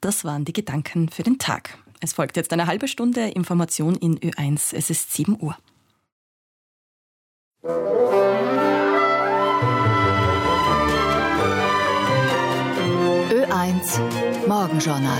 das waren die Gedanken für den Tag. Es folgt jetzt eine halbe Stunde Information in Ö1. Es ist 7 Uhr. Ö1 Morgenjournal.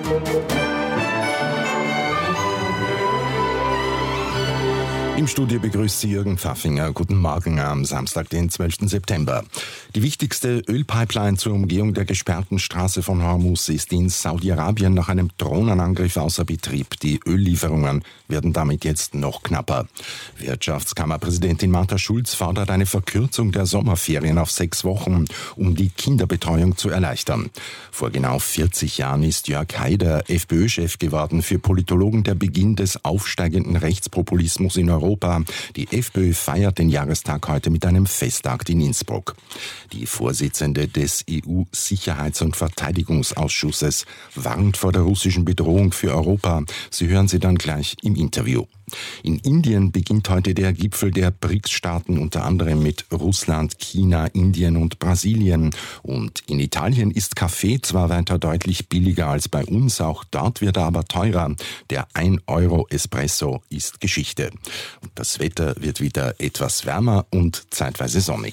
Im Studio begrüßt Sie Jürgen Pfaffinger. Guten Morgen am Samstag, den 12. September. Die wichtigste Ölpipeline zur Umgehung der gesperrten Straße von Hormuz ist in Saudi-Arabien nach einem Drohnenangriff außer Betrieb. Die Öllieferungen werden damit jetzt noch knapper. Wirtschaftskammerpräsidentin Martha Schulz fordert eine Verkürzung der Sommerferien auf 6 Wochen, um die Kinderbetreuung zu erleichtern. Vor genau 40 Jahren ist Jörg Haider FPÖ-Chef geworden. Für Politologen der Beginn des aufsteigenden Rechtspopulismus in Europa. Die FPÖ feiert den Jahrestag heute mit einem Festakt in Innsbruck. Die Vorsitzende des EU-Sicherheits- und Verteidigungsausschusses warnt vor der russischen Bedrohung für Europa. Sie hören sie dann gleich im Interview. In Indien beginnt heute der Gipfel der BRICS-Staaten, unter anderem mit Russland, China, Indien und Brasilien. Und in Italien ist Kaffee zwar weiter deutlich billiger als bei uns, auch dort wird er aber teurer. Der 1-Euro-Espresso ist Geschichte. Und das Wetter wird wieder etwas wärmer und zeitweise sonnig.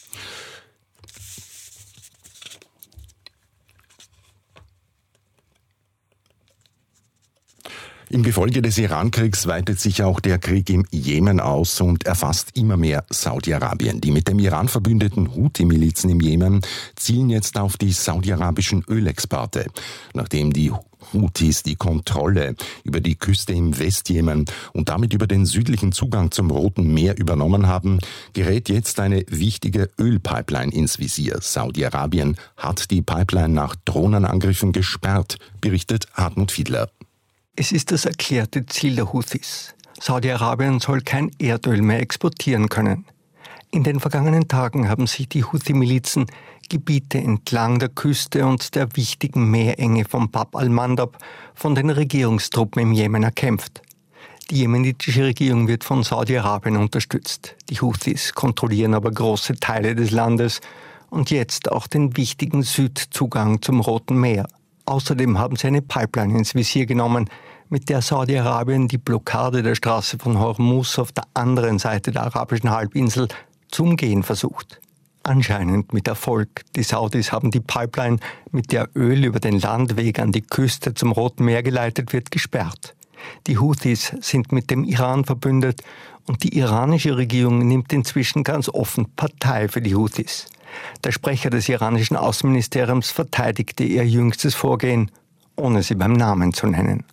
Im Gefolge des Iran-Kriegs weitet sich auch der Krieg im Jemen aus und erfasst immer mehr Saudi-Arabien. Die mit dem Iran verbündeten Houthi-Milizen im Jemen zielen jetzt auf die saudi-arabischen Ölexporte. Nachdem die Houthis die Kontrolle über die Küste im Westjemen und damit über den südlichen Zugang zum Roten Meer übernommen haben, gerät jetzt eine wichtige Ölpipeline ins Visier. Saudi-Arabien hat die Pipeline nach Drohnenangriffen gesperrt, berichtet Hartmut Fiedler. Es ist das erklärte Ziel der Houthis. Saudi-Arabien soll kein Erdöl mehr exportieren können. In den vergangenen Tagen haben sich die Houthi-Milizen Gebiete entlang der Küste und der wichtigen Meerenge von Bab al-Mandab von den Regierungstruppen im Jemen erkämpft. Die jemenitische Regierung wird von Saudi-Arabien unterstützt. Die Houthis kontrollieren aber große Teile des Landes und jetzt auch den wichtigen Südzugang zum Roten Meer. Außerdem haben sie eine Pipeline ins Visier genommen, mit der Saudi-Arabien die Blockade der Straße von Hormuz auf der anderen Seite der arabischen Halbinsel zu umgehen versucht. Anscheinend mit Erfolg. Die Saudis haben die Pipeline, mit der Öl über den Landweg an die Küste zum Roten Meer geleitet wird, gesperrt. Die Houthis sind mit dem Iran verbündet und die iranische Regierung nimmt inzwischen ganz offen Partei für die Houthis. Der Sprecher des iranischen Außenministeriums verteidigte ihr jüngstes Vorgehen, ohne sie beim Namen zu nennen.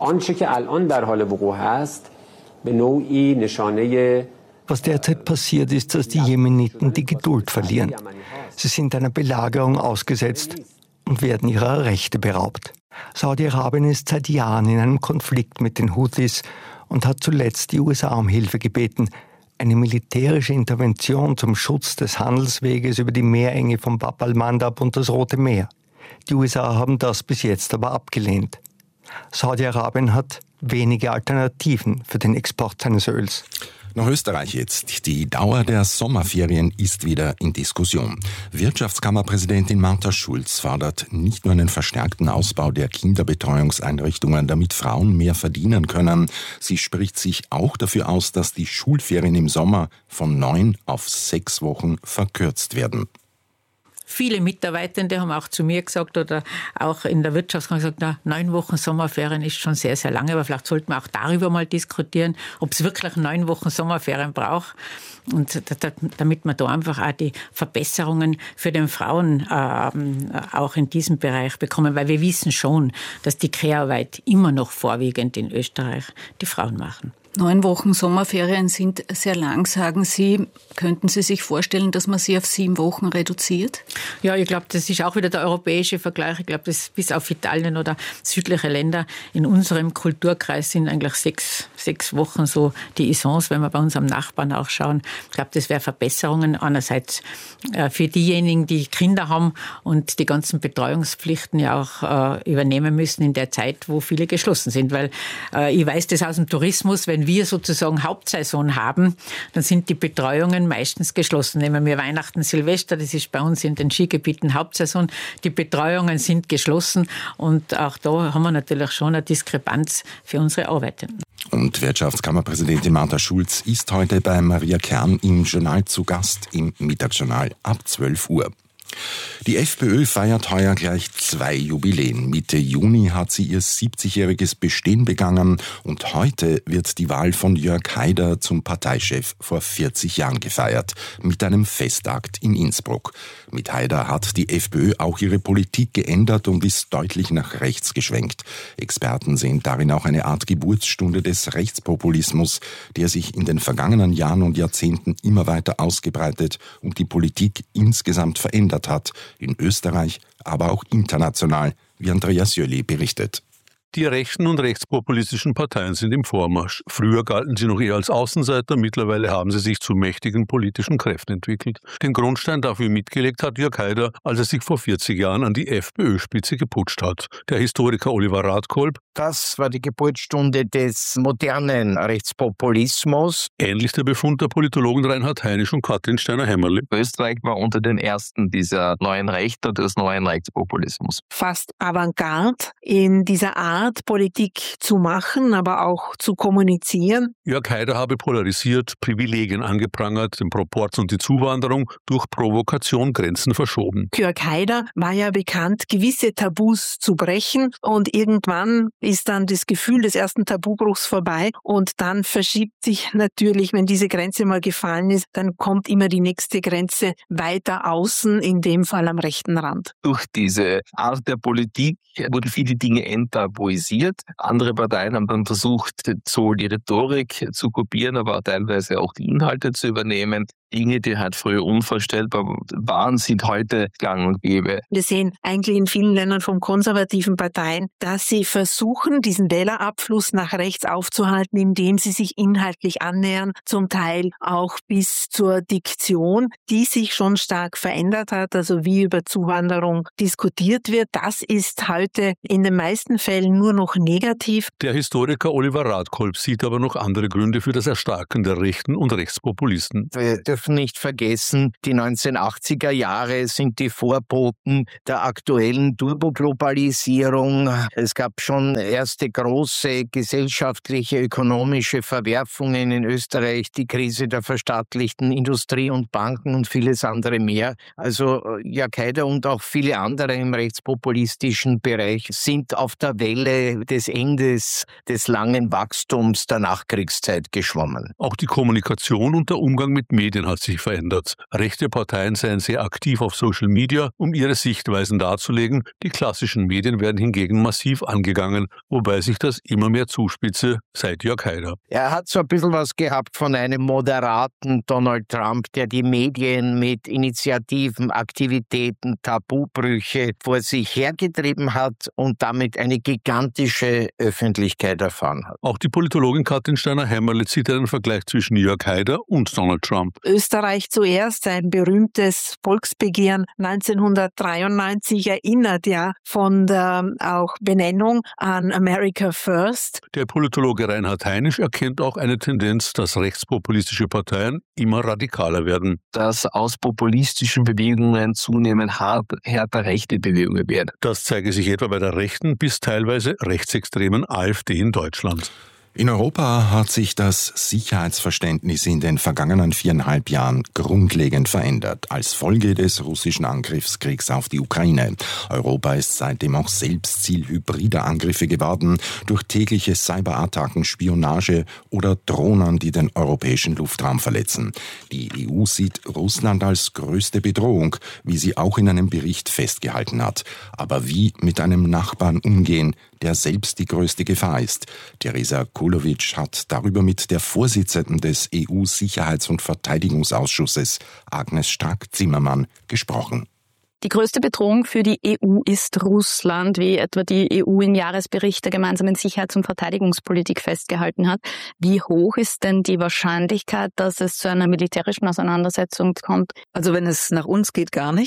Was derzeit passiert, ist, dass die Jemeniten die Geduld verlieren. Sie sind einer Belagerung ausgesetzt und werden ihrer Rechte beraubt. Saudi-Arabien ist seit Jahren in einem Konflikt mit den Houthis und hat zuletzt die USA um Hilfe gebeten. Eine militärische Intervention zum Schutz des Handelsweges über die Meerenge von Bab al-Mandab und das Rote Meer. Die USA haben das bis jetzt aber abgelehnt. Saudi-Arabien hat wenige Alternativen für den Export seines Öls. Nach Österreich jetzt. Die Dauer der Sommerferien ist wieder in Diskussion. Wirtschaftskammerpräsidentin Martha Schulz fordert nicht nur einen verstärkten Ausbau der Kinderbetreuungseinrichtungen, damit Frauen mehr verdienen können. Sie spricht sich auch dafür aus, dass die Schulferien im Sommer von 9 auf 6 Wochen verkürzt werden. Viele Mitarbeitende haben auch zu mir gesagt oder auch in der Wirtschaftskammer gesagt, 9 Wochen Sommerferien ist schon sehr, sehr lange, aber vielleicht sollten wir auch darüber mal diskutieren, ob es wirklich 9 Wochen Sommerferien braucht. Und damit wir da einfach auch die Verbesserungen für den Frauen auch in diesem Bereich bekommen, weil wir wissen schon, dass die Care-Arbeit immer noch vorwiegend in Österreich die Frauen machen. 9 Wochen Sommerferien sind sehr lang, sagen Sie. Könnten Sie sich vorstellen, dass man sie auf 7 Wochen reduziert? Ja, ich glaube, das ist auch wieder der europäische Vergleich. Ich glaube, das bis auf Italien oder südliche Länder in unserem Kulturkreis sind eigentlich 6 Wochen so die Isons, wenn wir bei unserem Nachbarn auch schauen. Ich glaube, das wäre Verbesserungen einerseits für diejenigen, die Kinder haben und die ganzen Betreuungspflichten ja auch übernehmen müssen in der Zeit, wo viele geschlossen sind. Weil ich weiß das aus dem Tourismus, wenn wenn wir sozusagen Hauptsaison haben, dann sind die Betreuungen meistens geschlossen. Nehmen wir Weihnachten, Silvester, das ist bei uns in den Skigebieten Hauptsaison. Die Betreuungen sind geschlossen und auch da haben wir natürlich schon eine Diskrepanz für unsere Arbeitenden. Und Wirtschaftskammerpräsidentin Martha Schulz ist heute bei Maria Kern im Journal zu Gast im Mittagsjournal ab 12 Uhr. Die FPÖ feiert heuer gleich 2 Jubiläen. Mitte Juni hat sie ihr 70-jähriges Bestehen begangen und heute wird die Wahl von Jörg Haider zum Parteichef vor 40 Jahren gefeiert, mit einem Festakt in Innsbruck. Mit Haider hat die FPÖ auch ihre Politik geändert und ist deutlich nach rechts geschwenkt. Experten sehen darin auch eine Art Geburtsstunde des Rechtspopulismus, der sich in den vergangenen Jahren und Jahrzehnten immer weiter ausgebreitet und die Politik insgesamt verändert hat, in Österreich, aber auch international, wie Andreas Jöli berichtet. Die rechten und rechtspopulistischen Parteien sind im Vormarsch. Früher galten sie noch eher als Außenseiter, mittlerweile haben sie sich zu mächtigen politischen Kräften entwickelt. Den Grundstein dafür mitgelegt hat Jörg Haider, als er sich vor 40 Jahren an die FPÖ-Spitze geputscht hat. Der Historiker Oliver Radkolb: Das war die Geburtsstunde des modernen Rechtspopulismus. Ähnlich der Befund der Politologen Reinhard Heinisch und Katrin Steiner-Hämmerle. Österreich war unter den ersten dieser neuen Rechte und des neuen Rechtspopulismus. Fast Avantgarde in dieser Art, Politik zu machen, aber auch zu kommunizieren. Jörg Haider habe polarisiert, Privilegien angeprangert, den Proporz und die Zuwanderung durch Provokation Grenzen verschoben. Jörg Haider war ja bekannt, gewisse Tabus zu brechen und irgendwann ist dann das Gefühl des ersten Tabubruchs vorbei und dann verschiebt sich natürlich, wenn diese Grenze mal gefallen ist, dann kommt immer die nächste Grenze weiter außen, in dem Fall am rechten Rand. Durch diese Art der Politik wurden viele Dinge enttabuisiert. Andere Parteien haben dann versucht, so die Rhetorik zu kopieren, aber teilweise auch die Inhalte zu übernehmen. Dinge, die halt früher unvorstellbar waren, sind heute gang und gäbe. Wir sehen eigentlich in vielen Ländern von konservativen Parteien, dass sie versuchen, diesen Wählerabfluss nach rechts aufzuhalten, indem sie sich inhaltlich annähern, zum Teil auch bis zur Diktion, die sich schon stark verändert hat, also wie über Zuwanderung diskutiert wird. Das ist heute in den meisten Fällen nur noch negativ. Der Historiker Oliver Radkolb sieht aber noch andere Gründe für das Erstarken der Rechten und Rechtspopulisten. Wir dürfen nicht vergessen, die 1980er Jahre sind die Vorboten der aktuellen Turboglobalisierung. Es gab schon erste große gesellschaftliche, ökonomische Verwerfungen in Österreich, die Krise der verstaatlichten Industrie und Banken und vieles andere mehr. Also Jörg Haider und auch viele andere im rechtspopulistischen Bereich sind auf der Welle des Endes des langen Wachstums der Nachkriegszeit geschwommen. Auch die Kommunikation und der Umgang mit Medien hat sich verändert. Rechte Parteien seien sehr aktiv auf Social Media, um ihre Sichtweisen darzulegen. Die klassischen Medien werden hingegen massiv angegangen, wobei sich das immer mehr zuspitze seit Jörg Haider. Er hat so ein bisschen was gehabt von einem moderaten Donald Trump, der die Medien mit Initiativen, Aktivitäten, Tabubrüche vor sich hergetrieben hat und damit eine gigantische Öffentlichkeit erfahren hat. Auch die Politologin Katrin Steiner-Hämmerle zieht einen Vergleich zwischen Jörg Haider und Donald Trump. Österreich zuerst, ein berühmtes Volksbegehren 1993 erinnert ja von der auch Benennung an America First. Der Politologe Reinhard Heinisch erkennt auch eine Tendenz, dass rechtspopulistische Parteien immer radikaler werden. Dass aus populistischen Bewegungen zunehmend härter rechte Bewegungen werden. Das zeige sich etwa bei der rechten bis teilweise rechtsextremen AfD in Deutschland. In Europa hat sich das Sicherheitsverständnis in den vergangenen 4,5 Jahren grundlegend verändert, als Folge des russischen Angriffskriegs auf die Ukraine. Europa ist seitdem auch selbst Ziel hybrider Angriffe geworden, durch tägliche Cyberattacken, Spionage oder Drohnen, die den europäischen Luftraum verletzen. Die EU sieht Russland als größte Bedrohung, wie sie auch in einem Bericht festgehalten hat. Aber wie mit einem Nachbarn umgehen, der selbst die größte Gefahr ist? Teresa Kulovic hat darüber mit der Vorsitzenden des EU-Sicherheits- und Verteidigungsausschusses, Agnes Strack-Zimmermann, gesprochen. Die größte Bedrohung für die EU ist Russland, wie etwa die EU im Jahresbericht der gemeinsamen Sicherheits- und Verteidigungspolitik festgehalten hat. Wie hoch ist denn die Wahrscheinlichkeit, dass es zu einer militärischen Auseinandersetzung kommt? Also wenn es nach uns geht, gar nicht.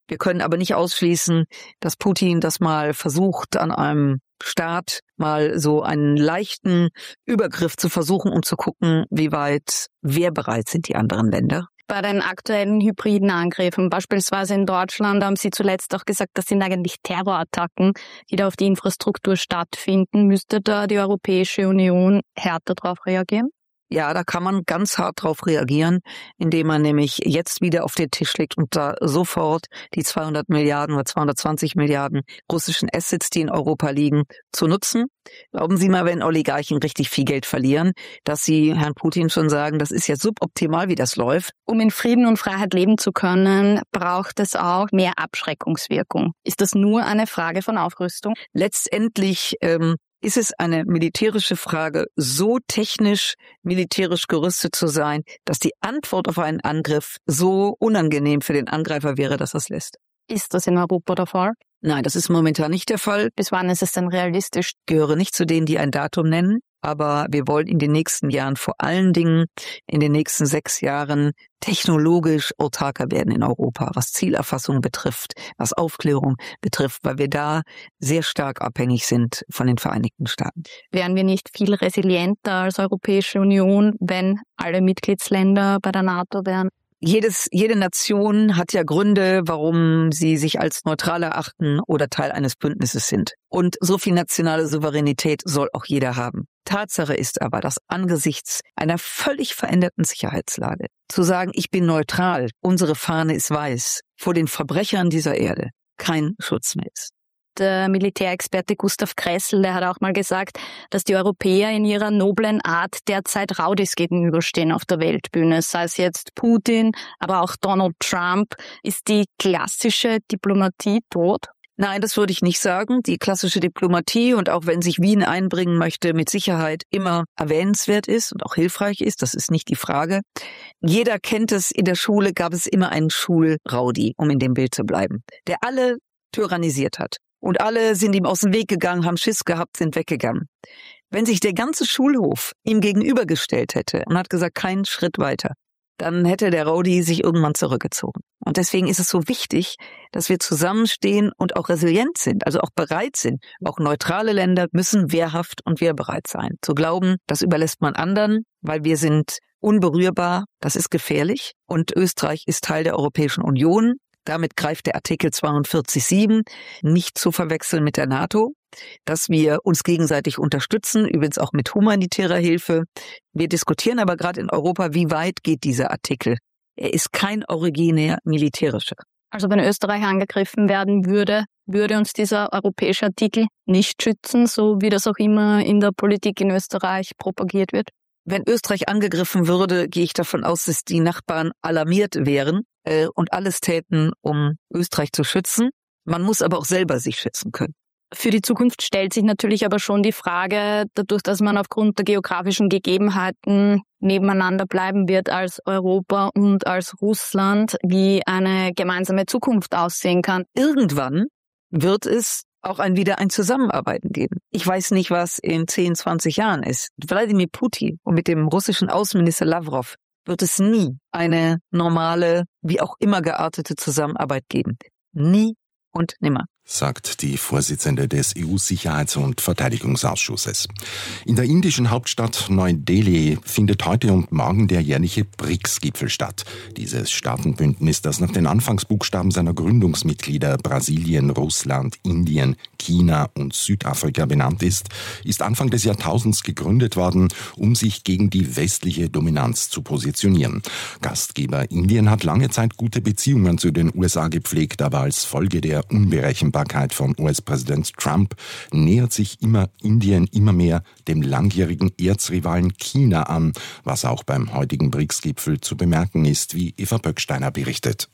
Wir können aber nicht ausschließen, dass Putin das mal versucht, an einem Staat mal so einen leichten Übergriff zu versuchen, um zu gucken, wie weit wehrbereit sind die anderen Länder. Bei den aktuellen hybriden Angriffen, beispielsweise in Deutschland, haben Sie zuletzt auch gesagt, das sind eigentlich Terrorattacken, die da auf die Infrastruktur stattfinden. Müsste da die Europäische Union härter darauf reagieren? Ja, da kann man ganz hart drauf reagieren, indem man nämlich jetzt wieder auf den Tisch legt und da sofort die 200 Milliarden oder 220 Milliarden russischen Assets, die in Europa liegen, zu nutzen. Glauben Sie mal, wenn Oligarchen richtig viel Geld verlieren, dass Sie Herrn Putin schon sagen, das ist ja suboptimal, wie das läuft. Um in Frieden und Freiheit leben zu können, braucht es auch mehr Abschreckungswirkung. Ist das nur eine Frage von Aufrüstung? Letztendlich ist es eine militärische Frage, so technisch militärisch gerüstet zu sein, dass die Antwort auf einen Angriff so unangenehm für den Angreifer wäre, dass er es lässt. Ist das in Europa der Fall? Nein, das ist momentan nicht der Fall. Bis wann ist es denn realistisch? Ich gehöre nicht zu denen, die ein Datum nennen, aber wir wollen in den nächsten Jahren, vor allen Dingen in den nächsten 6 Jahren, technologisch autarker werden in Europa, was Zielerfassung betrifft, was Aufklärung betrifft, weil wir da sehr stark abhängig sind von den Vereinigten Staaten. Wären wir nicht viel resilienter als Europäische Union, wenn alle Mitgliedsländer bei der NATO wären? Jede Nation hat ja Gründe, warum sie sich als neutral erachten oder Teil eines Bündnisses sind. Und so viel nationale Souveränität soll auch jeder haben. Tatsache ist aber, dass angesichts einer völlig veränderten Sicherheitslage zu sagen, ich bin neutral, unsere Fahne ist weiß, vor den Verbrechern dieser Erde kein Schutz mehr ist. Der Militärexperte Gustav Kressel, der hat auch mal gesagt, dass die Europäer in ihrer noblen Art derzeit Raudis gegenüberstehen auf der Weltbühne. Sei es jetzt Putin, aber auch Donald Trump. Ist die klassische Diplomatie tot? Nein, das würde ich nicht sagen. Die klassische Diplomatie und auch wenn sich Wien einbringen möchte, mit Sicherheit immer erwähnenswert ist und auch hilfreich ist. Das ist nicht die Frage. Jeder kennt es, in der Schule gab es immer einen Schulraudi, um in dem Bild zu bleiben, der alle tyrannisiert hat. Und alle sind ihm aus dem Weg gegangen, haben Schiss gehabt, sind weggegangen. Wenn sich der ganze Schulhof ihm gegenübergestellt hätte und hat gesagt, keinen Schritt weiter, dann hätte der Rowdy sich irgendwann zurückgezogen. Und deswegen ist es so wichtig, dass wir zusammenstehen und auch resilient sind, also auch bereit sind. Auch neutrale Länder müssen wehrhaft und wehrbereit sein. Zu glauben, das überlässt man anderen, weil wir sind unberührbar, das ist gefährlich. Und Österreich ist Teil der Europäischen Union. Damit greift der Artikel 42.7 nicht zu verwechseln mit der NATO, dass wir uns gegenseitig unterstützen, übrigens auch mit humanitärer Hilfe. Wir diskutieren aber gerade in Europa, wie weit geht dieser Artikel. Er ist kein originär militärischer. Also wenn Österreich angegriffen werden würde, würde uns dieser europäische Artikel nicht schützen, so wie das auch immer in der Politik in Österreich propagiert wird? Wenn Österreich angegriffen würde, gehe ich davon aus, dass die Nachbarn alarmiert wären und alles täten, um Österreich zu schützen. Man muss aber auch selber sich schützen können. Für die Zukunft stellt sich natürlich aber schon die Frage, dadurch, dass man aufgrund der geografischen Gegebenheiten nebeneinander bleiben wird als Europa und als Russland, wie eine gemeinsame Zukunft aussehen kann. Irgendwann wird es auch wieder ein Zusammenarbeiten geben. Ich weiß nicht, was in 10, 20 Jahren ist. Wladimir Putin und mit dem russischen Außenminister Lavrov wird es nie eine normale, wie auch immer geartete Zusammenarbeit geben. Nie und nimmer, sagt die Vorsitzende des EU-Sicherheits- und Verteidigungsausschusses. In der indischen Hauptstadt Neu-Delhi findet heute und morgen der jährliche BRICS-Gipfel statt. Dieses Staatenbündnis, das nach den Anfangsbuchstaben seiner Gründungsmitglieder Brasilien, Russland, Indien, China und Südafrika benannt ist Anfang des Jahrtausends gegründet worden, um sich gegen die westliche Dominanz zu positionieren. Gastgeber Indien hat lange Zeit gute Beziehungen zu den USA gepflegt, aber als Folge der Unberechenbarkeit von US-Präsident Trump nähert sich Indien immer mehr dem langjährigen Erzrivalen China an, was auch beim heutigen BRICS-Gipfel zu bemerken ist, wie Eva Böcksteiner berichtet.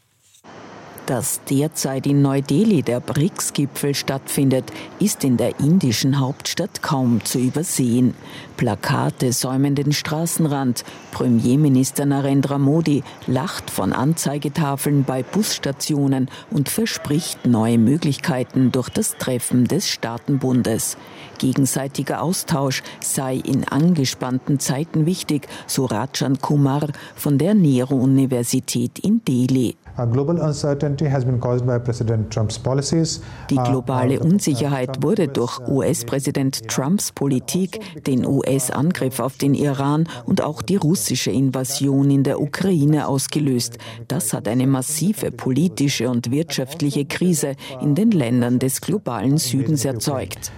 Dass derzeit in Neu-Delhi der BRICS-Gipfel stattfindet, ist in der indischen Hauptstadt kaum zu übersehen. Plakate säumen den Straßenrand. Premierminister Narendra Modi lacht von Anzeigetafeln bei Busstationen und verspricht neue Möglichkeiten durch das Treffen des Staatenbundes. Gegenseitiger Austausch sei in angespannten Zeiten wichtig, so Rajan Kumar von der Nehru-Universität in Delhi. Die globale Unsicherheit wurde durch US-Präsident Trumps Politik, den US-Angriff auf den Iran und auch die russische Invasion in der Ukraine ausgelöst. Das hat eine massive politische und wirtschaftliche Krise in den Ländern des globalen Südens erzeugt.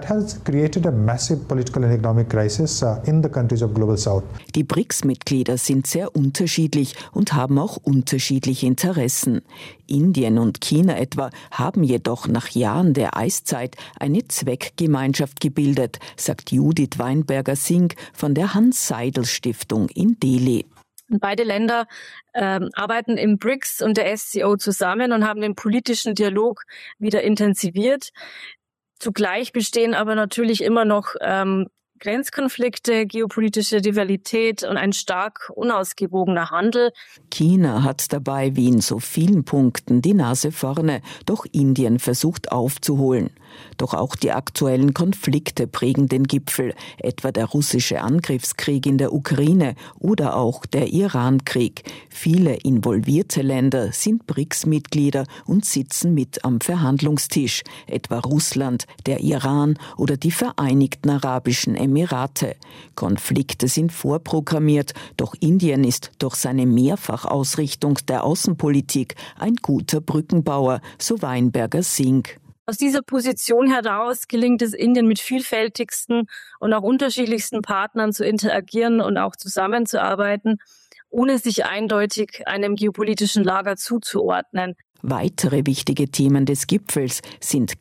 Die BRICS-Mitglieder sind sehr unterschiedlich und haben auch unterschiedliche Interessen. Indien und China etwa haben jedoch nach Jahren der Eiszeit eine Zweckgemeinschaft gebildet, sagt Judith Weinberger-Singh von der Hans-Seidel-Stiftung in Delhi. Beide Länder arbeiten im BRICS und der SCO zusammen und haben den politischen Dialog wieder intensiviert. Zugleich bestehen aber natürlich immer noch Grenzkonflikte, geopolitische Rivalität und ein stark unausgewogener Handel. China hat dabei wie in so vielen Punkten die Nase vorne, doch Indien versucht aufzuholen. Doch auch die aktuellen Konflikte prägen den Gipfel, etwa der russische Angriffskrieg in der Ukraine oder auch der Iran-Krieg. Viele involvierte Länder sind BRICS-Mitglieder und sitzen mit am Verhandlungstisch, etwa Russland, der Iran oder die Vereinigten Arabischen Emirate. Konflikte sind vorprogrammiert, doch Indien ist durch seine Mehrfachausrichtung der Außenpolitik ein guter Brückenbauer, so Weinberger-Singh. Aus dieser Position heraus gelingt es Indien mit vielfältigsten und auch unterschiedlichsten Partnern zu interagieren und auch zusammenzuarbeiten, ohne sich eindeutig einem geopolitischen Lager zuzuordnen. Weitere wichtige Themen des Gipfels sind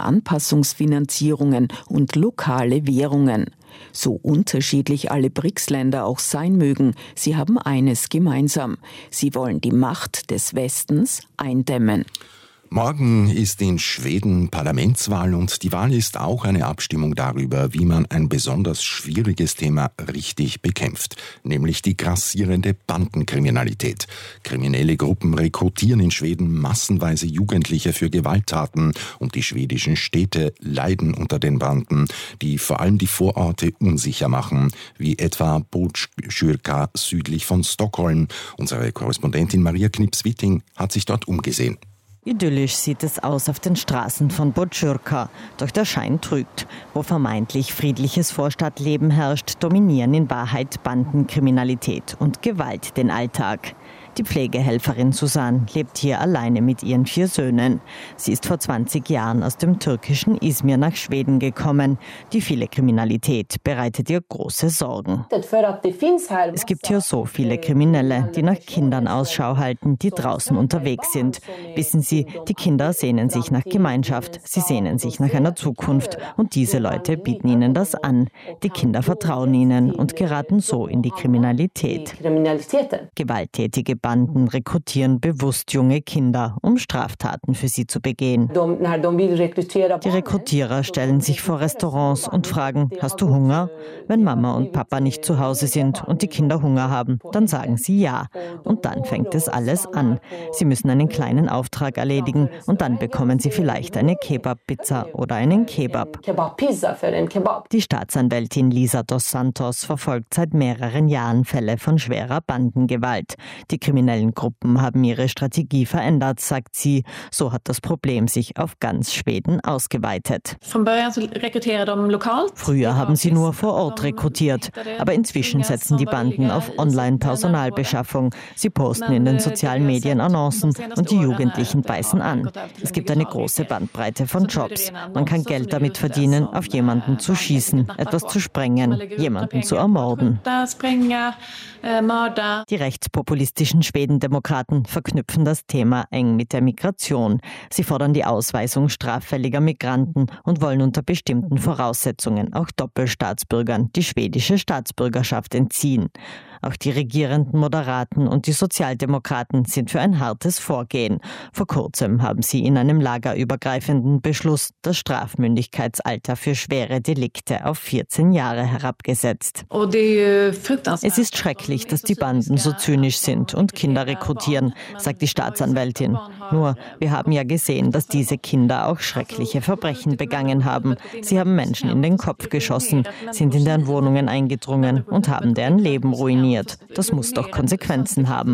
Klimaanpassungsfinanzierungen und lokale Währungen. So unterschiedlich alle BRICS-Länder auch sein mögen, sie haben eines gemeinsam. Sie wollen die Macht des Westens eindämmen. Morgen ist in Schweden Parlamentswahl und die Wahl ist auch eine Abstimmung darüber, wie man ein besonders schwieriges Thema richtig bekämpft, nämlich die grassierende Bandenkriminalität. Kriminelle Gruppen rekrutieren in Schweden massenweise Jugendliche für Gewalttaten und die schwedischen Städte leiden unter den Banden, die vor allem die Vororte unsicher machen, wie etwa Botkyrka südlich von Stockholm. Unsere Korrespondentin Maria Knips-Witting hat sich dort umgesehen. Idyllisch sieht es aus auf den Straßen von Botkyrka, doch der Schein trügt. Wo vermeintlich friedliches Vorstadtleben herrscht, dominieren in Wahrheit Bandenkriminalität und Gewalt den Alltag. Die Pflegehelferin Susan lebt hier alleine mit ihren 4 Söhnen. Sie ist vor 20 Jahren aus dem türkischen Izmir nach Schweden gekommen. Die viele Kriminalität bereitet ihr große Sorgen. Es gibt hier so viele Kriminelle, die nach Kindern Ausschau halten, die draußen unterwegs sind. Wissen Sie, die Kinder sehnen sich nach Gemeinschaft, sie sehnen sich nach einer Zukunft und diese Leute bieten ihnen das an. Die Kinder vertrauen ihnen und geraten so in die Kriminalität. Gewalttätige Banden rekrutieren bewusst junge Kinder, um Straftaten für sie zu begehen. Die Rekrutierer stellen sich vor Restaurants und fragen, hast du Hunger? Wenn Mama und Papa nicht zu Hause sind und die Kinder Hunger haben, dann sagen sie ja. Und dann fängt es alles an. Sie müssen einen kleinen Auftrag erledigen und dann bekommen sie vielleicht eine Kebab-Pizza oder einen Kebab. Die Staatsanwältin Lisa dos Santos verfolgt seit mehreren Jahren Fälle von schwerer Bandengewalt. Die kriminellen Gruppen haben ihre Strategie verändert, sagt sie. So hat das Problem sich auf ganz Schweden ausgeweitet. Früher haben sie nur vor Ort rekrutiert, aber inzwischen setzen die Banden auf Online-Personalbeschaffung. Sie posten in den sozialen Medien Annoncen und die Jugendlichen beißen an. Es gibt eine große Bandbreite von Jobs. Man kann Geld damit verdienen, auf jemanden zu schießen, etwas zu sprengen, jemanden zu ermorden. Die rechtspopulistischen Schwedendemokraten verknüpfen das Thema eng mit der Migration. Sie fordern die Ausweisung straffälliger Migranten und wollen unter bestimmten Voraussetzungen auch Doppelstaatsbürgern die schwedische Staatsbürgerschaft entziehen. Auch die regierenden Moderaten und die Sozialdemokraten sind für ein hartes Vorgehen. Vor kurzem haben sie in einem lagerübergreifenden Beschluss das Strafmündigkeitsalter für schwere Delikte auf 14 Jahre herabgesetzt. Es ist schrecklich, dass die Banden so zynisch sind und Kinder rekrutieren, sagt die Staatsanwältin. Nur, wir haben ja gesehen, dass diese Kinder auch schreckliche Verbrechen begangen haben. Sie haben Menschen in den Kopf geschossen, sind in deren Wohnungen eingedrungen und haben deren Leben ruiniert. funktioniert. Das muss doch Konsequenzen haben.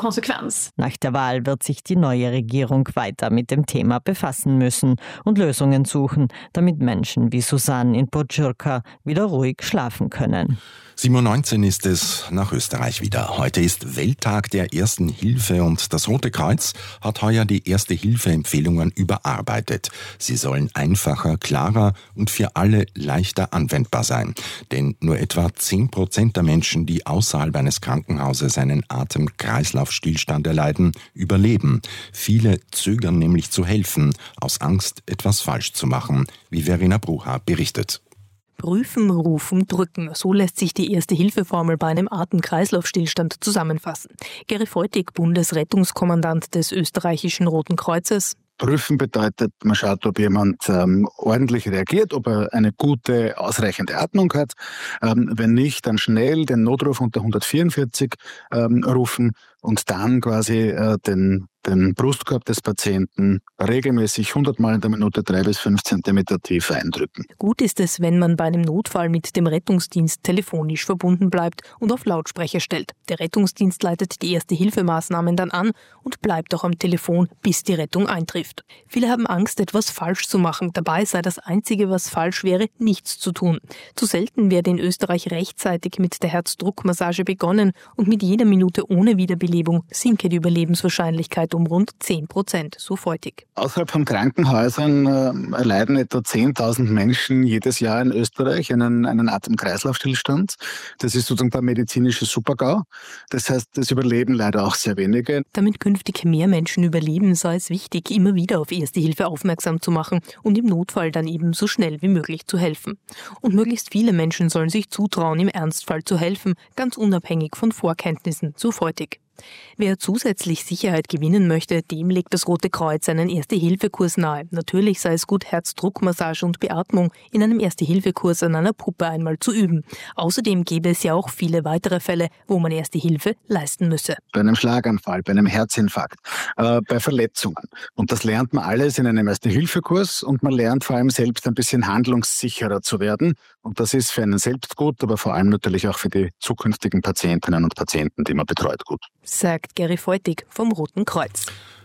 Nach der Wahl wird sich die neue Regierung weiter mit dem Thema befassen müssen und Lösungen suchen, damit Menschen wie Susanne in Podgorka wieder ruhig schlafen können. 7:19 Uhr ist es nach Österreich wieder. Heute ist Welttag der Ersten Hilfe und das Rote Kreuz hat heuer die Erste-Hilfe-Empfehlungen überarbeitet. Sie sollen einfacher, klarer und für alle leichter anwendbar sein. Denn nur etwa 10% der Menschen, die außerhalb eines Krankenhauses einen Atem-Kreislauf-Stillstand erleiden, überleben. Viele zögern nämlich zu helfen, aus Angst, etwas falsch zu machen, wie Verena Brucher berichtet. Prüfen, rufen, drücken. So lässt sich die Erste-Hilfe-Formel bei einem Atem-Kreislauf-Stillstand zusammenfassen. Gary Feutig, Bundesrettungskommandant des österreichischen Roten Kreuzes. Prüfen bedeutet, man schaut, ob jemand ordentlich reagiert, ob er eine gute, ausreichende Atmung hat. Wenn nicht, dann schnell den Notruf unter 144 rufen und dann quasi den Brustkorb des Patienten regelmäßig 100 Mal in der Minute 3 bis 5 Zentimeter tief eindrücken. Gut ist es, wenn man bei einem Notfall mit dem Rettungsdienst telefonisch verbunden bleibt und auf Lautsprecher stellt. Der Rettungsdienst leitet die Erste-Hilfe-Maßnahmen dann an und bleibt auch am Telefon, bis die Rettung eintrifft. Viele haben Angst, etwas falsch zu machen. Dabei sei das Einzige, was falsch wäre, nichts zu tun. Zu selten werde in Österreich rechtzeitig mit der Herzdruckmassage begonnen und mit jeder Minute ohne Wiederbelebung sinke die Überlebenswahrscheinlichkeit um rund 10%, so Feutig. Außerhalb von Krankenhäusern erleiden etwa 10.000 Menschen jedes Jahr in Österreich einen Atem-Kreislauf-Stillstand. Das ist sozusagen der medizinische Super-GAU. Das heißt, es überleben leider auch sehr wenige. Damit künftig mehr Menschen überleben, sei es wichtig, immer wieder auf Erste Hilfe aufmerksam zu machen und im Notfall dann eben so schnell wie möglich zu helfen. Und möglichst viele Menschen sollen sich zutrauen, im Ernstfall zu helfen, ganz unabhängig von Vorkenntnissen, so Feutig. Wer zusätzlich Sicherheit gewinnen möchte, dem legt das Rote Kreuz einen Erste-Hilfe-Kurs nahe. Natürlich sei es gut, Herzdruckmassage und Beatmung in einem Erste-Hilfe-Kurs an einer Puppe einmal zu üben. Außerdem gäbe es ja auch viele weitere Fälle, wo man Erste Hilfe leisten müsse. Bei einem Schlaganfall, bei einem Herzinfarkt, bei Verletzungen. Und das lernt man alles in einem Erste-Hilfe-Kurs und man lernt vor allem selbst ein bisschen handlungssicherer zu werden. Und das ist für einen selbst gut, aber vor allem natürlich auch für die zukünftigen Patientinnen und Patienten, die man betreut, gut. Sagt Gary Feutig vom Roten Kreuz.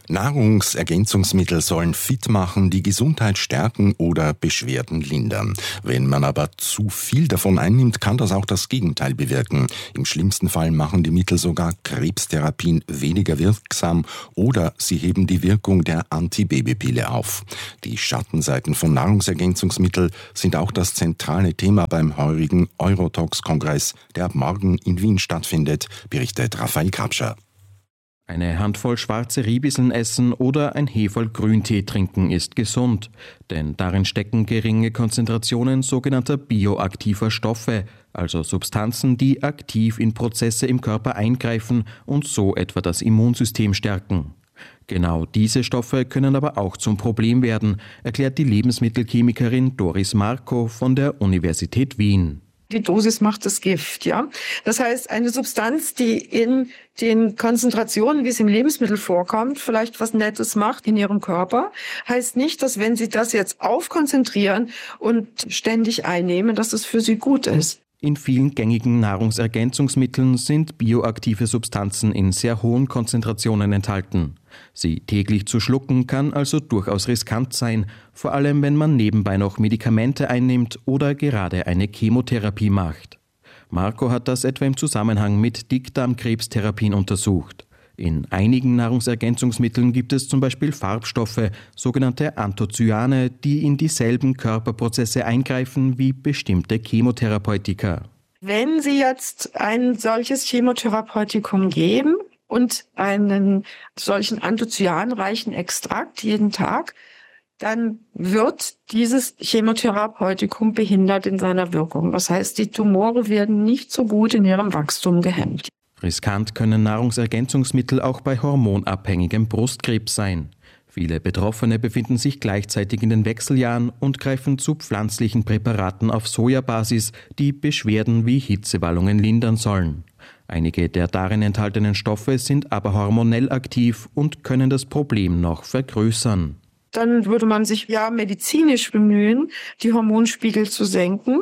Nahrungsergänzungsmittel sollen fit machen, die Gesundheit stärken oder Beschwerden lindern. Wenn man aber zu viel davon einnimmt, kann das auch das Gegenteil bewirken. Im schlimmsten Fall machen die Mittel sogar Krebstherapien weniger wirksam oder sie heben die Wirkung der Antibabypille auf. Die Schattenseiten von Nahrungsergänzungsmitteln sind auch das zentrale Thema beim heurigen Eurotox-Kongress, der ab morgen in Wien stattfindet, berichtet Raphael Krabscher. Eine Handvoll schwarze Ribiseln essen oder ein Heferl Grüntee trinken ist gesund, denn darin stecken geringe Konzentrationen sogenannter bioaktiver Stoffe, also Substanzen, die aktiv in Prozesse im Körper eingreifen und so etwa das Immunsystem stärken. Genau diese Stoffe können aber auch zum Problem werden, erklärt die Lebensmittelchemikerin Doris Marko von der Universität Wien. Die Dosis macht das Gift, ja. Das heißt, eine Substanz, die in den Konzentrationen, wie es im Lebensmittel vorkommt, vielleicht was Nettes macht in ihrem Körper, heißt nicht, dass wenn Sie das jetzt aufkonzentrieren und ständig einnehmen, dass es für Sie gut ist. In vielen gängigen Nahrungsergänzungsmitteln sind bioaktive Substanzen in sehr hohen Konzentrationen enthalten. Sie täglich zu schlucken kann also durchaus riskant sein, vor allem wenn man nebenbei noch Medikamente einnimmt oder gerade eine Chemotherapie macht. Marco hat das etwa im Zusammenhang mit Dickdarmkrebstherapien untersucht. In einigen Nahrungsergänzungsmitteln gibt es zum Beispiel Farbstoffe, sogenannte Anthocyane, die in dieselben Körperprozesse eingreifen wie bestimmte Chemotherapeutika. Wenn Sie jetzt ein solches Chemotherapeutikum geben und einen solchen anthocyanreichen Extrakt jeden Tag, dann wird dieses Chemotherapeutikum behindert in seiner Wirkung. Das heißt, die Tumore werden nicht so gut in ihrem Wachstum gehemmt. Riskant können Nahrungsergänzungsmittel auch bei hormonabhängigem Brustkrebs sein. Viele Betroffene befinden sich gleichzeitig in den Wechseljahren und greifen zu pflanzlichen Präparaten auf Sojabasis, die Beschwerden wie Hitzewallungen lindern sollen. Einige der darin enthaltenen Stoffe sind aber hormonell aktiv und können das Problem noch vergrößern. Dann würde man sich ja medizinisch bemühen, die Hormonspiegel zu senken.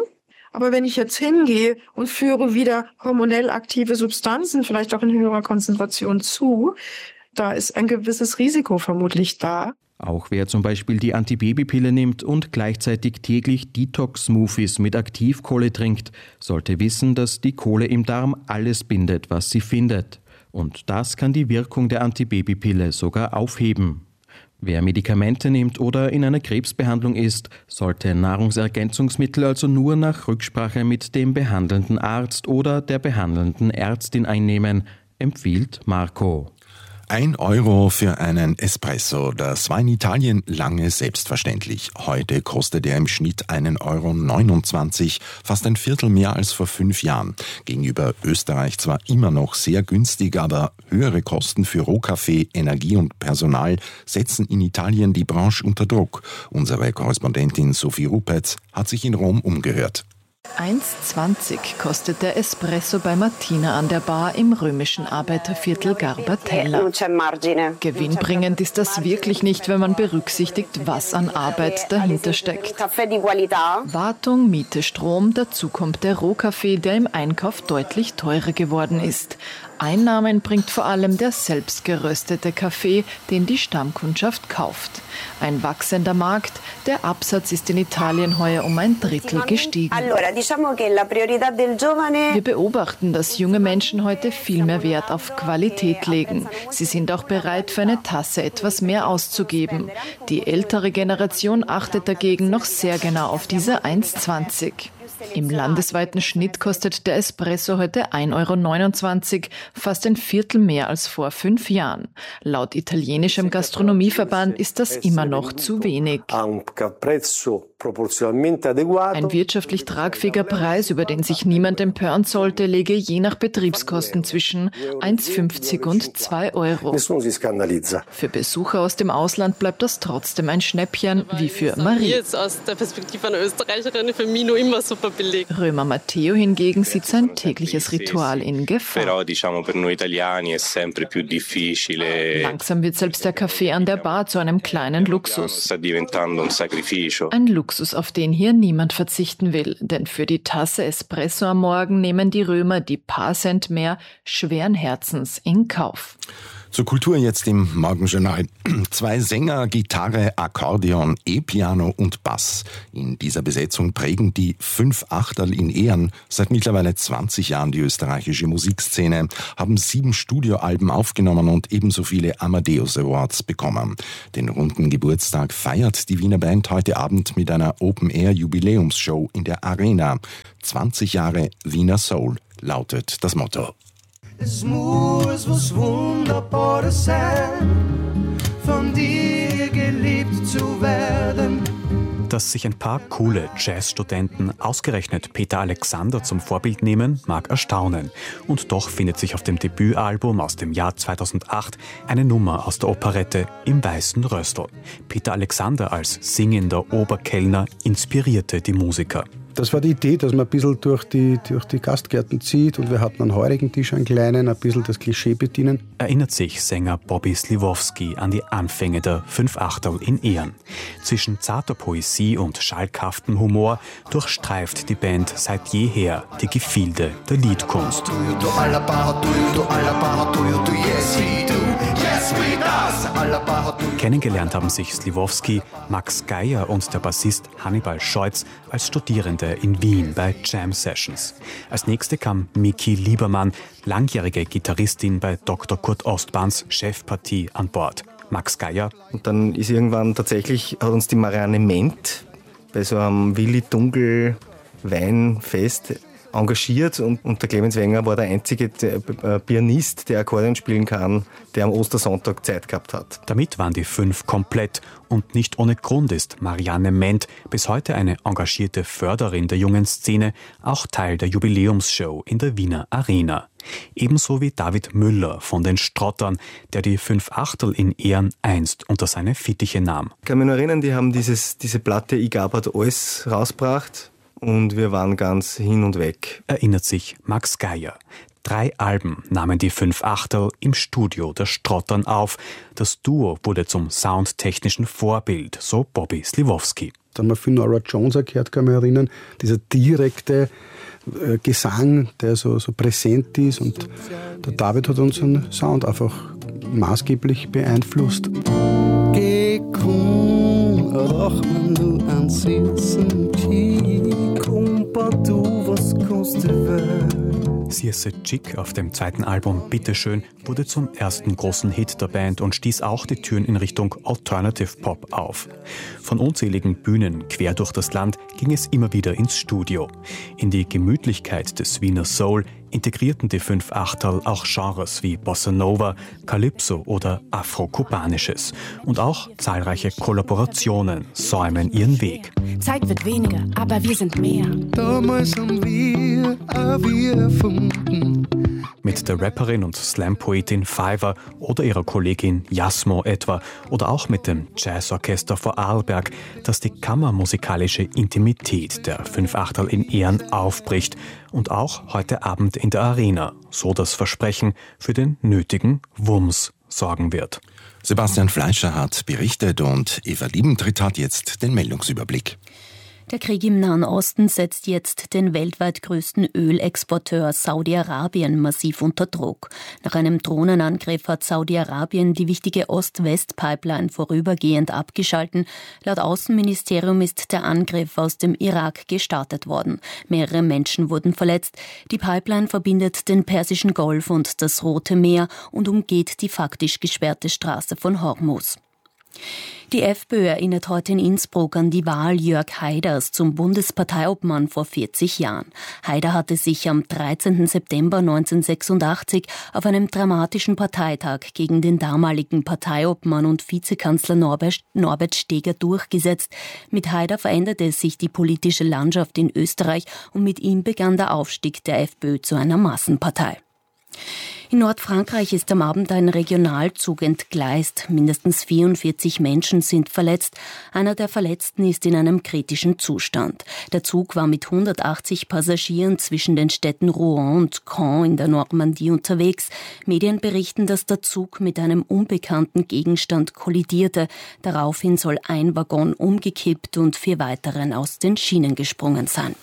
Aber wenn ich jetzt hingehe und führe wieder hormonell aktive Substanzen, vielleicht auch in höherer Konzentration zu, da ist ein gewisses Risiko vermutlich da. Auch wer zum Beispiel die Antibabypille nimmt und gleichzeitig täglich Detox-Smoothies mit Aktivkohle trinkt, sollte wissen, dass die Kohle im Darm alles bindet, was sie findet. Und das kann die Wirkung der Antibabypille sogar aufheben. Wer Medikamente nimmt oder in einer Krebsbehandlung ist, sollte Nahrungsergänzungsmittel also nur nach Rücksprache mit dem behandelnden Arzt oder der behandelnden Ärztin einnehmen, empfiehlt Marco. 1 Euro für einen Espresso, das war in Italien lange selbstverständlich. Heute kostet er im Schnitt 1,29 Euro, fast ein Viertel mehr als vor 5 Jahren. Gegenüber Österreich zwar immer noch sehr günstig, aber höhere Kosten für Rohkaffee, Energie und Personal setzen in Italien die Branche unter Druck. Unsere Korrespondentin Sophie Ruppertz hat sich in Rom umgehört. 1,20 kostet der Espresso bei Martina an der Bar im römischen Arbeiterviertel Garbatella. Gewinnbringend ist das wirklich nicht, wenn man berücksichtigt, was an Arbeit dahinter steckt. Wartung, Miete, Strom, dazu kommt der Rohkaffee, der im Einkauf deutlich teurer geworden ist. Einnahmen bringt vor allem der selbst geröstete Kaffee, den die Stammkundschaft kauft. Ein wachsender Markt, der Absatz ist in Italien heuer um 1/3 gestiegen. Wir beobachten, dass junge Menschen heute viel mehr Wert auf Qualität legen. Sie sind auch bereit, für eine Tasse etwas mehr auszugeben. Die ältere Generation achtet dagegen noch sehr genau auf diese 1,20. Im landesweiten Schnitt kostet der Espresso heute 1,29 Euro, fast ein Viertel mehr als vor 5 Jahren. Laut italienischem Gastronomieverband ist das immer noch zu wenig. Ein wirtschaftlich tragfähiger Preis, über den sich niemand empören sollte, läge je nach Betriebskosten zwischen 1,50 und 2 Euro. Für Besucher aus dem Ausland bleibt das trotzdem ein Schnäppchen, wie für Marie. Jetzt aus der Perspektive einer Österreicherin für mich noch immer super billig. Römer Matteo hingegen sieht sein tägliches Ritual in Gefahr. Langsam wird selbst der Kaffee an der Bar zu einem kleinen Luxus. Ein Luxus, auf den hier niemand verzichten will, denn für die Tasse Espresso am Morgen nehmen die Römer die paar Cent mehr schweren Herzens in Kauf. Zur Kultur jetzt im Morgenjournal. 2 Sänger, Gitarre, Akkordeon, E-Piano und Bass. In dieser Besetzung prägen die 5 Achterl in Ehren seit mittlerweile 20 Jahren die österreichische Musikszene, haben 7 Studioalben aufgenommen und ebenso viele Amadeus Awards bekommen. Den runden Geburtstag feiert die Wiener Band heute Abend mit einer Open-Air-Jubiläumsshow in der Arena. 20 Jahre Wiener Soul lautet das Motto. Es muss was Wunderbares sein, von dir geliebt zu werden. Dass sich ein paar coole Jazzstudenten ausgerechnet Peter Alexander zum Vorbild nehmen, mag erstaunen. Und doch findet sich auf dem Debütalbum aus dem Jahr 2008 eine Nummer aus der Operette Im Weißen Röstl. Peter Alexander als singender Oberkellner inspirierte die Musiker. Das war die Idee, dass man ein bisschen durch die Gastgärten zieht und wir hatten einen heurigen Tisch, einen kleinen, ein bisschen das Klischee bedienen. Erinnert sich Sänger Bobby Sliwowski an die Anfänge der 5 Achterl in Ehren. Zwischen zarter Poesie und schalkhaftem Humor durchstreift die Band seit jeher die Gefilde der Liedkunst. Kennengelernt haben sich Sliwowski, Max Geier und der Bassist Hannibal Scheutz als Studierende in Wien bei Jam Sessions. Als nächste kam Miki Liebermann, langjährige Gitarristin bei Dr. Kurt Ostbahns Chefpartie, an Bord. Max Geier. Und dann ist irgendwann tatsächlich, hat uns die Marianne Ment bei so einem Willi-Dunkel-Weinfest engagiert und der Clemens Wenger war der einzige Pianist, der Akkordeon spielen kann, der am Ostersonntag Zeit gehabt hat. Damit waren die 5 komplett und nicht ohne Grund ist Marianne Ment, bis heute eine engagierte Förderin der jungen Szene, auch Teil der Jubiläumsshow in der Wiener Arena. Ebenso wie David Müller von den Strottern, der die 5 Achterl in Ehren einst unter seine Fittiche nahm. Ich kann mich noch erinnern, die haben diese Platte Ich gab halt alles rausgebracht. Und wir waren ganz hin und weg. Erinnert sich Max Geier. 3 Alben nahmen die 5 Achterl im Studio der Strottern auf. Das Duo wurde zum soundtechnischen Vorbild, so Bobby Sliwowski. Da haben wir viel Nora Jones gehört, kann man erinnern. Dieser direkte Gesang, der so präsent ist. Und der David hat unseren Sound einfach maßgeblich beeinflusst. Geh, komm, rach mir du einen süßen Chick, du, was kannst du werden? Circe Chick auf dem zweiten Album Bitteschön wurde zum ersten großen Hit der Band und stieß auch die Türen in Richtung Alternative Pop auf. Von unzähligen Bühnen quer durch das Land ging es immer wieder ins Studio. In die Gemütlichkeit des Wiener Soul integrierten die 5 Achterl auch Genres wie Bossa Nova, Calypso oder Afro-Kubanisches. Und auch zahlreiche Kollaborationen säumen ihren Weg. Zeit wird weniger, aber wir sind mehr. Damals haben wir erfunden. Mit der Rapperin und Slam-Poetin Fiverr oder ihrer Kollegin Jasmo etwa oder auch mit dem Jazzorchester Vorarlberg, das die kammermusikalische Intimität der 5 Achterl in Ehren aufbricht und auch heute Abend in der Arena, so das Versprechen, für den nötigen Wumms sorgen wird. Sebastian Fleischer hat berichtet und Eva Liebentritt hat jetzt den Meldungsüberblick. Der Krieg im Nahen Osten setzt jetzt den weltweit größten Ölexporteur Saudi-Arabien massiv unter Druck. Nach einem Drohnenangriff hat Saudi-Arabien die wichtige Ost-West-Pipeline vorübergehend abgeschalten. Laut Außenministerium ist der Angriff aus dem Irak gestartet worden. Mehrere Menschen wurden verletzt. Die Pipeline verbindet den Persischen Golf und das Rote Meer und umgeht die faktisch gesperrte Straße von Hormuz. Die FPÖ erinnert heute in Innsbruck an die Wahl Jörg Haiders zum Bundesparteiobmann vor 40 Jahren. Haider hatte sich am 13. September 1986 auf einem dramatischen Parteitag gegen den damaligen Parteiobmann und Vizekanzler Norbert Steger durchgesetzt. Mit Haider veränderte sich die politische Landschaft in Österreich und mit ihm begann der Aufstieg der FPÖ zu einer Massenpartei. In Nordfrankreich ist am Abend ein Regionalzug entgleist. Mindestens 44 Menschen sind verletzt. Einer der Verletzten ist in einem kritischen Zustand. Der Zug war mit 180 Passagieren zwischen den Städten Rouen und Caen in der Normandie unterwegs. Medien berichten, dass der Zug mit einem unbekannten Gegenstand kollidierte. Daraufhin soll ein Waggon umgekippt und 4 weiteren aus den Schienen gesprungen sein.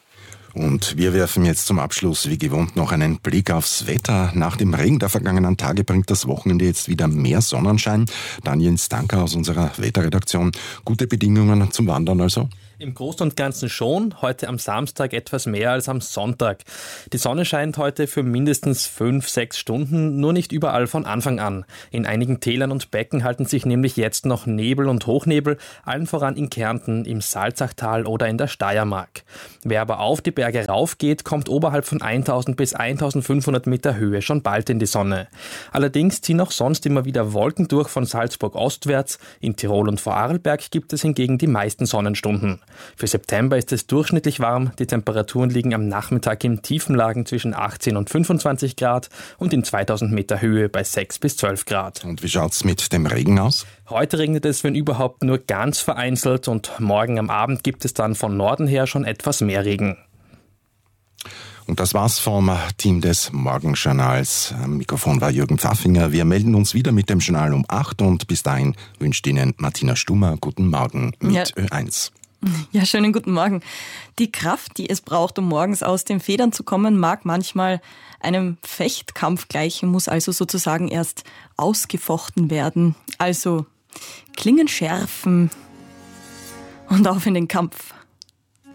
Und wir werfen jetzt zum Abschluss wie gewohnt noch einen Blick aufs Wetter. Nach dem Regen der vergangenen Tage bringt das Wochenende jetzt wieder mehr Sonnenschein. Daniel Stanker aus unserer Wetterredaktion. Gute Bedingungen zum Wandern also? Im Großen und Ganzen schon, heute am Samstag etwas mehr als am Sonntag. Die Sonne scheint heute für mindestens 5-6 Stunden, nur nicht überall von Anfang an. In einigen Tälern und Becken halten sich nämlich jetzt noch Nebel und Hochnebel, allen voran in Kärnten, im Salzachtal oder in der Steiermark. Wer aber auf die Berge raufgeht, kommt oberhalb von 1000 bis 1500 Meter Höhe schon bald in die Sonne. Allerdings ziehen auch sonst immer wieder Wolken durch von Salzburg ostwärts. In Tirol und Vorarlberg gibt es hingegen die meisten Sonnenstunden. Für September ist es durchschnittlich warm. Die Temperaturen liegen am Nachmittag in tiefen Lagen zwischen 18 und 25 Grad und in 2000 Meter Höhe bei 6 bis 12 Grad. Und wie schaut's mit dem Regen aus? Heute regnet es, wenn überhaupt, nur ganz vereinzelt und morgen am Abend gibt es dann von Norden her schon etwas mehr Regen. Und das war's vom Team des Morgenjournals. Am Mikrofon war Jürgen Pfaffinger. Wir melden uns wieder mit dem Journal um 8 und bis dahin wünscht Ihnen Martina Stummer guten Morgen mit Ö1. Ja, schönen guten Morgen. Die Kraft, die es braucht, um morgens aus den Federn zu kommen, mag manchmal einem Fechtkampf gleichen, muss also sozusagen erst ausgefochten werden. Also Klingen schärfen und auf in den Kampf.